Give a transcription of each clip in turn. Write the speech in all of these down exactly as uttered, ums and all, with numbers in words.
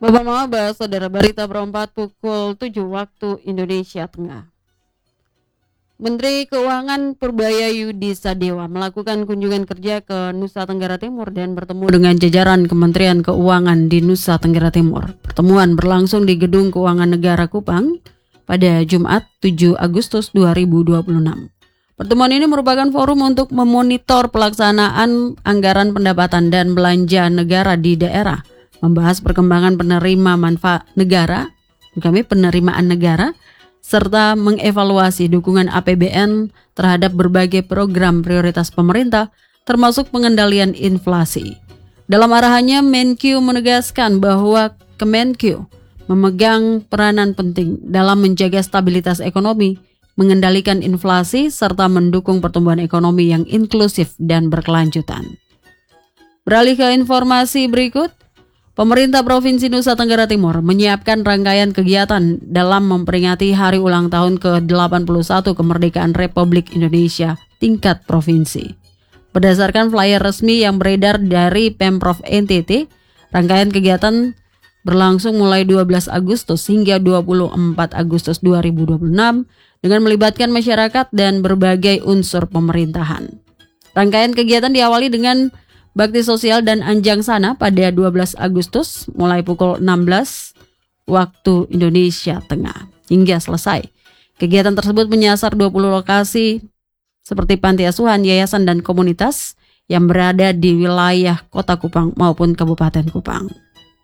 Bapak Maba, Saudara Berita Perempat pukul tujuh waktu Indonesia Tengah. Menteri Keuangan Purbaya Yudi Sadewa melakukan kunjungan kerja ke Nusa Tenggara Timur dan bertemu dengan jajaran Kementerian Keuangan di Nusa Tenggara Timur. Pertemuan berlangsung di Gedung Keuangan Negara Kupang pada Jumat tujuh Agustus dua ribu dua puluh enam. Pertemuan ini merupakan forum untuk memonitor pelaksanaan anggaran pendapatan dan belanja negara di daerah, membahas perkembangan penerima manfaat negara, kami penerimaan negara, serta mengevaluasi dukungan A P B N terhadap berbagai program prioritas pemerintah, termasuk pengendalian inflasi. Dalam arahannya, Menkyu menegaskan bahwa Kemenkyu memegang peranan penting dalam menjaga stabilitas ekonomi, mengendalikan inflasi, serta mendukung pertumbuhan ekonomi yang inklusif dan berkelanjutan. Beralih ke informasi berikut, Pemerintah Provinsi Nusa Tenggara Timur menyiapkan rangkaian kegiatan dalam memperingati hari ulang tahun ke delapan puluh satu kemerdekaan Republik Indonesia tingkat provinsi. Berdasarkan flyer resmi yang beredar dari Pemprov N T T, rangkaian kegiatan berlangsung mulai dua belas Agustus hingga dua puluh empat Agustus dua ribu dua puluh enam dengan melibatkan masyarakat dan berbagai unsur pemerintahan. Rangkaian kegiatan diawali dengan bakti sosial dan anjang sana pada dua belas Agustus mulai pukul enam belas waktu Indonesia Tengah hingga selesai. Kegiatan tersebut menyasar dua puluh lokasi seperti panti asuhan, yayasan, dan komunitas yang berada di wilayah Kota Kupang maupun Kabupaten Kupang.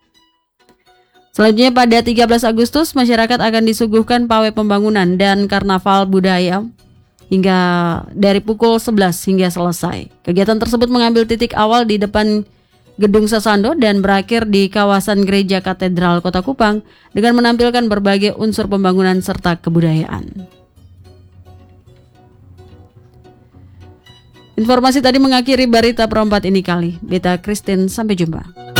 Selanjutnya pada tiga belas Agustus masyarakat akan disuguhkan pawai pembangunan dan karnaval budaya hingga dari pukul sebelas hingga selesai. Kegiatan tersebut mengambil titik awal di depan Gedung Sasando dan berakhir di kawasan Gereja Katedral Kota Kupang dengan menampilkan berbagai unsur pembangunan serta kebudayaan. Informasi tadi mengakhiri Berita Perempat ini kali. Beta Christine, sampai jumpa.